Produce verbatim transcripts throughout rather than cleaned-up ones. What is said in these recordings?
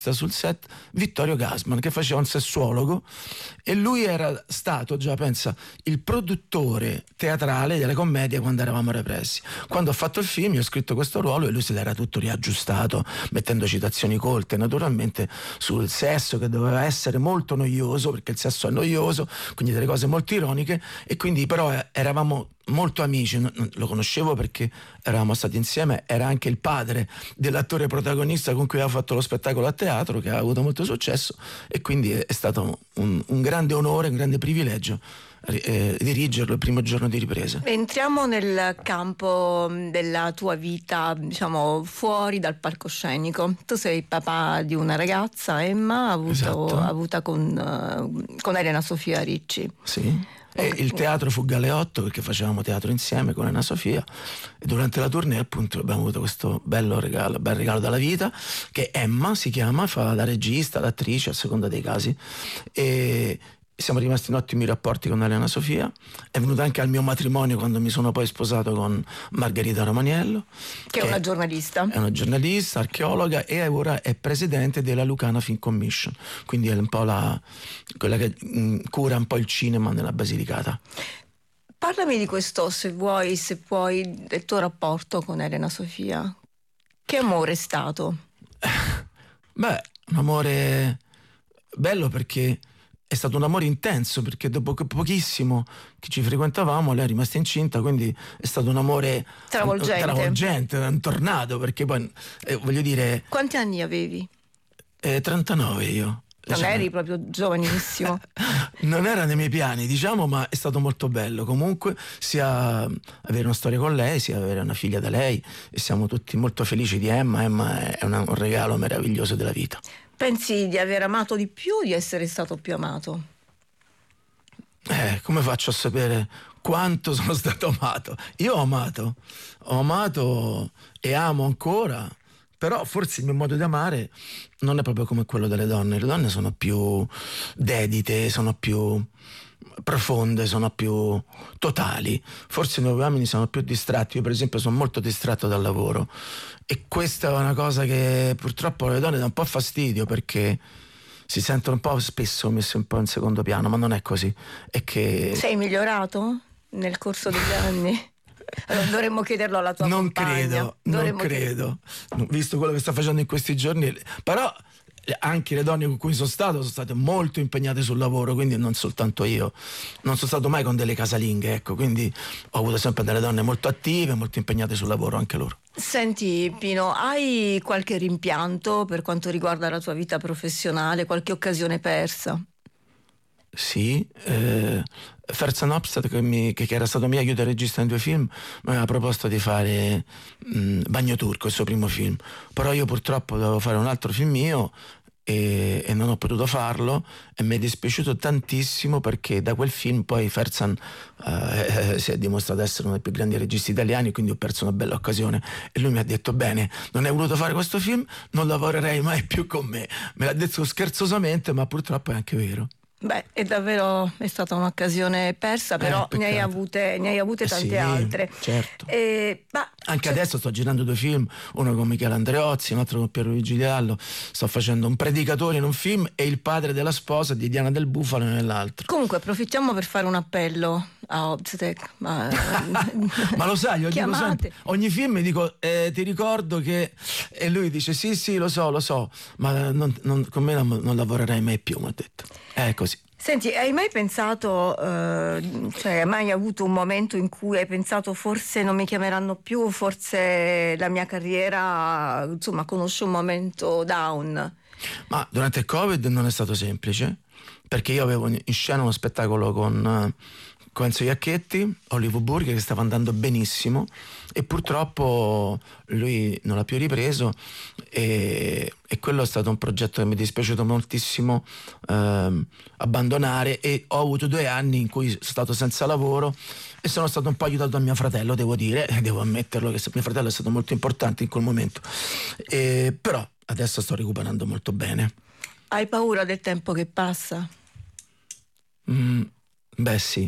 sul set Vittorio Gassman, che faceva un sessuologo, e lui era stato già, pensa, il produttore teatrale della commedia quando eravamo repressi. Quando ho fatto il film io ho scritto questo ruolo e lui se l'era tutto riaggiustato, mettendo citazioni colte naturalmente sul sesso, che doveva essere molto noioso, perché il sesso è noioso, quindi delle cose molto ironiche, e quindi però eravamo molto amici. Lo conoscevo perché eravamo stati insieme, era anche il padre dell'attore protagonista con cui avevo fatto lo spettacolo a teatro, che ha avuto molto successo, e quindi è stato un, un grande onore, un grande privilegio eh, dirigerlo il primo giorno di riprese. Entriamo nel campo della tua vita, diciamo, fuori dal palcoscenico. Tu sei papà di una ragazza, Emma, avuto, Esatto. avuta con, uh, con Elena Sofia Ricci. Sì. E il teatro fu Galeotto, perché facevamo teatro insieme con Elena Sofia, e durante la tournée appunto abbiamo avuto questo bello regalo, bel regalo dalla vita, che Emma si chiama, fa la regista, l'attrice a seconda dei casi, e siamo rimasti in ottimi rapporti con Elena Sofia. È venuta anche al mio matrimonio quando mi sono poi sposato con Margherita Romaniello, che è una giornalista. È una giornalista, archeologa, e ora è presidente della Lucana Film Commission, quindi è un po' la, quella che mh, cura un po' il cinema nella Basilicata. Parlami di questo, se vuoi, se puoi, del tuo rapporto con Elena Sofia. Che amore è stato? Beh, un amore bello, perché è stato un amore intenso, perché dopo pochissimo che ci frequentavamo lei è rimasta incinta, quindi è stato un amore travolgente, travolgente un tornado, perché poi eh, voglio dire... Quanti anni avevi? Eh, trentanove io. Non cioè, eri proprio giovanissimo. Non era nei miei piani, diciamo, ma è stato molto bello comunque, sia avere una storia con lei, sia avere una figlia da lei, e siamo tutti molto felici di Emma. Emma è una, un regalo meraviglioso della vita. Pensi di aver amato di più o di essere stato più amato? Eh, come faccio a sapere quanto sono stato amato? Io ho amato, ho amato e amo ancora, però forse il mio modo di amare non è proprio come quello delle donne. Le donne sono più dedite, sono più profonde, sono più totali. Forse noi uomini siamo più distratti. Io per esempio sono molto distratto dal lavoro, e questa è una cosa che purtroppo alle donne dà un po' fastidio, perché si sentono un po' spesso messe un po' in secondo piano, ma non è così. È che sei migliorato nel corso degli anni? Allora, dovremmo chiederlo alla tua non compagna. credo, dovremmo non credo, visto quello che sta facendo in questi giorni. Però anche le donne con cui sono stato sono state molto impegnate sul lavoro, quindi non soltanto io. Non sono stato mai con delle casalinghe, ecco, quindi ho avuto sempre delle donne molto attive, molto impegnate sul lavoro, anche loro. Senti Pino, hai qualche rimpianto per quanto riguarda la tua vita professionale, qualche occasione persa? Sì, eh, Ferzan Opstad, che, mi, che, che era stato mio aiuto regista in due film, mi aveva proposto di fare mh, Bagno Turco, il suo primo film, però io purtroppo dovevo fare un altro film mio e, e non ho potuto farlo, e mi è dispiaciuto tantissimo, perché da quel film poi Ferzan eh, si è dimostrato essere uno dei più grandi registi italiani, quindi ho perso una bella occasione. E lui mi ha detto: bene, non hai voluto fare questo film, non lavorerei mai più con me. Me l'ha detto scherzosamente, ma purtroppo è anche vero. Beh, è davvero è stata un'occasione persa, però eh, ne hai avute, ne hai avute eh tante sì, altre. Certo. Eh, ma anche cioè... adesso sto girando due film, uno con Michele Andreozzi, un altro con Piero Luigi Gallo. Sto facendo un predicatore in un film e il padre della sposa di Diana del Bufalo nell'altro. Comunque approfittiamo per fare un appello a Obstek. Ma, ma lo sai, io dico sempre, ogni film mi dico eh, ti ricordo che, e lui dice sì sì lo so lo so, ma non, non, con me non, non lavorerai mai più, mi ha detto. È così. Senti, hai mai pensato, eh, cioè hai mai avuto un momento in cui hai pensato forse non mi chiameranno più, forse la mia carriera, insomma, conosce un momento down? Ma durante il Covid non è stato semplice, perché io avevo in scena uno spettacolo con con Enzo Iacchetti, Olivo Burger, che stava andando benissimo, e purtroppo lui non l'ha più ripreso, e, e quello è stato un progetto che mi è dispiaciuto moltissimo ehm, abbandonare, e ho avuto due anni in cui sono stato senza lavoro e sono stato un po' aiutato da mio fratello, devo dire, devo ammetterlo che mio fratello è stato molto importante in quel momento, e, però adesso sto recuperando molto bene. Hai paura del tempo che passa? Mm, beh sì.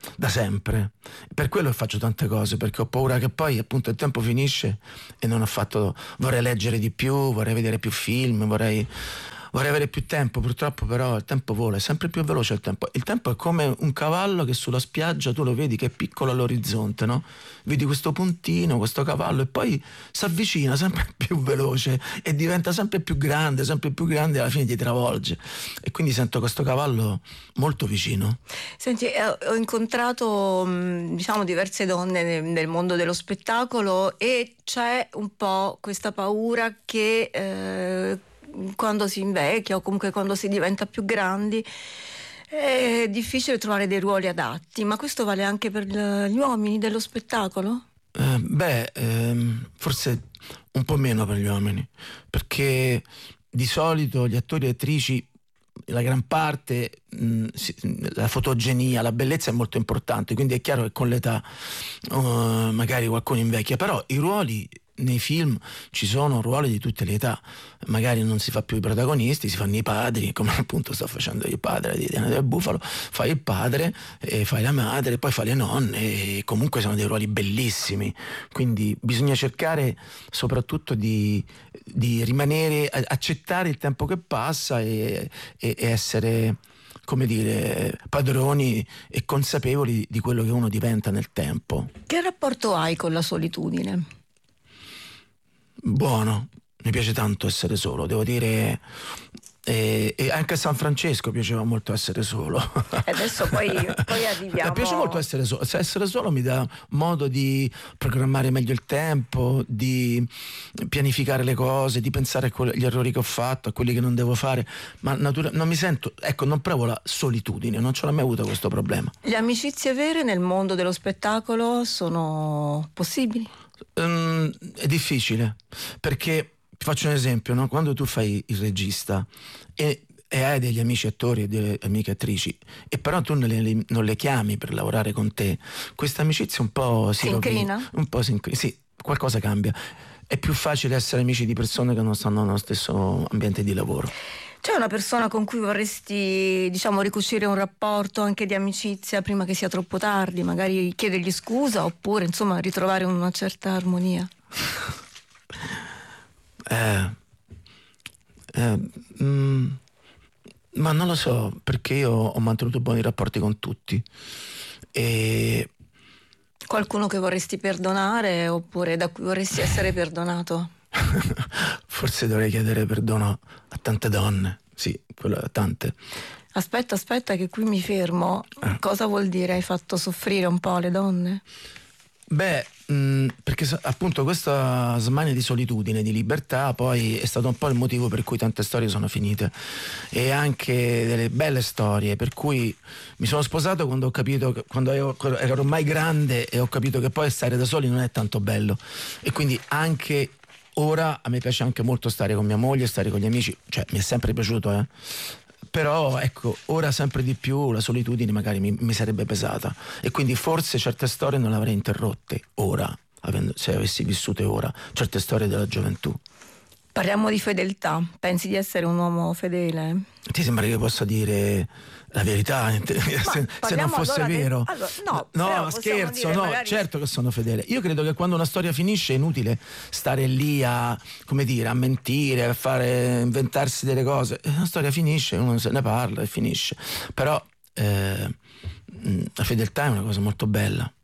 da sempre. Per quello faccio tante cose, perché ho paura che poi appunto il tempo finisce e non ho fatto. Vorrei leggere di più, vorrei vedere più film, vorrei vorrei avere più tempo. Purtroppo però il tempo vola, è sempre più veloce il tempo. Il tempo è come un cavallo che sulla spiaggia tu lo vedi che è piccolo all'orizzonte, no? Vedi questo puntino, questo cavallo, e poi si avvicina sempre più veloce e diventa sempre più grande, sempre più grande, e alla fine ti travolge. E quindi sento questo cavallo molto vicino. Senti, eh, ho incontrato mh, diciamo diverse donne nel, nel mondo dello spettacolo, e c'è un po' questa paura che eh, quando si invecchia o comunque quando si diventa più grandi è difficile trovare dei ruoli adatti. Ma questo vale anche per gli uomini dello spettacolo? Eh, beh, ehm, forse un po' meno per gli uomini, perché di solito gli attori e attrici, la gran parte, mh, si- la fotogenia, la bellezza è molto importante, quindi è chiaro che con l'età uh, magari qualcuno invecchia, però i ruoli nei film ci sono ruoli di tutte le età, magari non si fa più i protagonisti, si fanno i padri, come appunto sto facendo il padre di Diana del Bufalo. Fai il padre e fai la madre, poi fai le nonne, e comunque sono dei ruoli bellissimi, quindi bisogna cercare soprattutto di, di rimanere, accettare il tempo che passa e, e, e essere, come dire, padroni e consapevoli di quello che uno diventa nel tempo. Che rapporto hai con la solitudine? Buono, mi piace tanto essere solo, devo dire, e, e anche a San Francesco piaceva molto essere solo. E adesso poi, poi arriviamo. Mi piace molto essere solo. Se essere solo mi dà modo di programmare meglio il tempo, di pianificare le cose, di pensare agli errori che ho fatto, a quelli che non devo fare, ma natura- non mi sento, ecco, non provo la solitudine, non ce l'ho mai avuto questo problema. Le amicizie vere nel mondo dello spettacolo sono possibili? Um, è difficile, perché ti faccio un esempio, no? Quando tu fai il regista e, e hai degli amici attori e delle amiche attrici, e però tu non le, non le chiami per lavorare con te, questa amicizia un po' si, Si rovina, incrina? un po' si incrina, sì, qualcosa cambia. È più facile essere amici di persone che non stanno nello stesso ambiente di lavoro. C'è una persona con cui vorresti, diciamo, ricucire un rapporto anche di amicizia prima che sia troppo tardi, magari chiedergli scusa, oppure insomma ritrovare una certa armonia? Eh, eh, mm, ma non lo so, perché io ho mantenuto buoni rapporti con tutti e Qualcuno che vorresti perdonare oppure da cui vorresti essere perdonato? forse dovrei chiedere perdono a tante donne, sì, quello a tante. Aspetta, aspetta che qui mi fermo. Eh. Cosa vuol dire hai fatto soffrire un po' le donne? Beh, mh, perché sa- appunto questa smania di solitudine, di libertà, poi è stato un po' il motivo per cui tante storie sono finite, e anche delle belle storie, per cui mi sono sposato quando ho capito che, quando ero, ero ormai grande, e ho capito che poi stare da soli non è tanto bello, e quindi anche ora a me piace anche molto stare con mia moglie, stare con gli amici, cioè mi è sempre piaciuto, eh. Però ecco, ora sempre di più la solitudine magari mi, mi sarebbe pesata, e quindi forse certe storie non le avrei interrotte ora, avendo- se avessi vissute ora certe storie della gioventù. Parliamo di fedeltà. Pensi di essere un uomo fedele? Ti sembra che io possa dire la verità se, se non parliamo fosse allora del- vero? allora, no, no, però ma possiamo scherzo, dire no, magari- certo che sono fedele. Io credo che quando una storia finisce è inutile stare lì a, come dire, a mentire, a fare, inventarsi delle cose. Una storia finisce, uno se ne parla e finisce. Però eh, mh, la fedeltà è una cosa molto bella.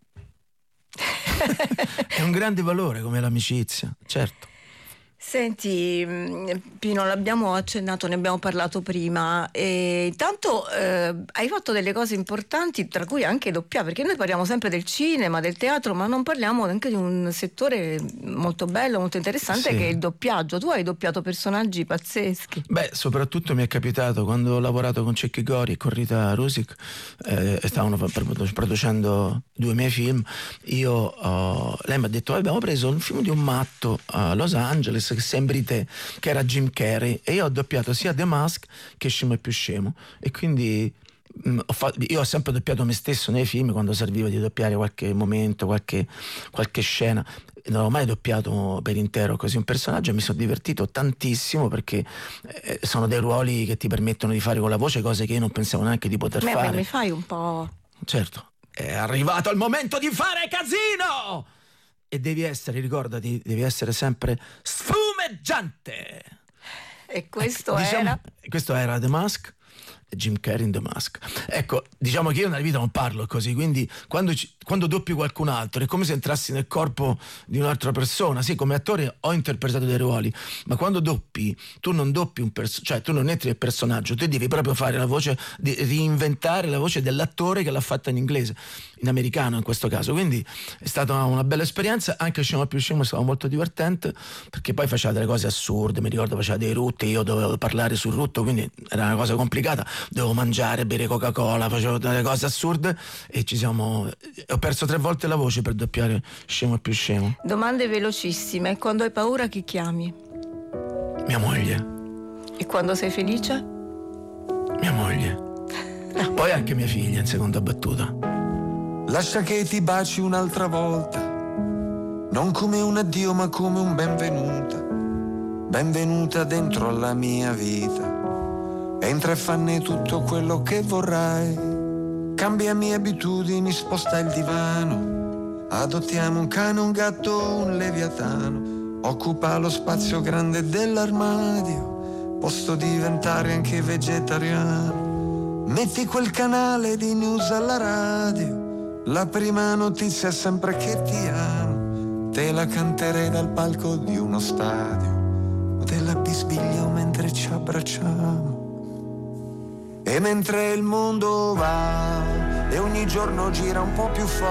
È un grande valore come l'amicizia, certo. Senti, mh, Pino, l'abbiamo accennato, ne abbiamo parlato prima. E intanto eh, hai fatto delle cose importanti, tra cui anche doppiare, perché noi parliamo sempre del cinema, del teatro, ma non parliamo neanche di un settore molto bello, molto interessante, Sì. che è il doppiaggio. Tu hai doppiato personaggi pazzeschi. Beh, soprattutto mi è capitato quando ho lavorato con Cecchi Gori e con Rita Rusic, eh, e stavano produ- producendo due miei film. Io ho- lei mi ha detto: abbiamo preso un film di un matto a Los Angeles che sembri te, che era Jim Carrey, e io ho doppiato sia The Mask che Scemo e più scemo, e quindi mh, ho fatto- io ho sempre doppiato me stesso nei film quando serviva di doppiare qualche momento, qualche, qualche scena. Non ho mai doppiato per intero così un personaggio, e mi sono divertito tantissimo, perché eh, sono dei ruoli che ti permettono di fare con la voce cose che io non pensavo neanche di poter Beh, fare. mi fai un po'. Certo. è arrivato il momento di fare casino! E devi essere, ricordati, devi essere sempre sfumeggiante. E questo ecco, diciamo, era? Questo era The Mask, Jim Carrey in The Mask. Ecco, diciamo che io nella vita non parlo così, quindi quando, ci, quando doppi qualcun altro è come se entrassi nel corpo di un'altra persona. Sì, come attore ho interpretato dei ruoli, ma quando doppi tu non doppi un personaggio, cioè tu non entri nel personaggio, tu devi proprio fare la voce, di, reinventare la voce dell'attore che l'ha fatta in inglese, in americano in questo caso. Quindi è stata una, una bella esperienza. Anche Scemo più Scemo è stato molto divertente, perché poi faceva delle cose assurde, mi ricordo faceva dei rutti, io dovevo parlare sul rutto, quindi era una cosa complicata, dovevo mangiare, bere Coca-Cola, facevo delle cose assurde e ci siamo, ho perso tre volte la voce per doppiare Scemo più Scemo. Domande velocissime: quando hai paura chi chiami? Mia moglie. E quando sei felice? Mia moglie. Poi anche mia figlia in seconda battuta. Lascia che ti baci un'altra volta, non come un addio ma come un benvenuta. Benvenuta dentro alla mia vita. Entra e fanne tutto quello che vorrai. Cambiami abitudini, sposta il divano. Adottiamo un cane, un gatto, un leviatano. Occupa lo spazio grande dell'armadio. Posso diventare anche vegetariano. Metti quel canale di news alla radio. La prima notizia è sempre che ti amo. Te la canterei dal palco di uno stadio. Te la bisbiglio mentre ci abbracciamo. E mentre il mondo va e ogni giorno gira un po' più forte.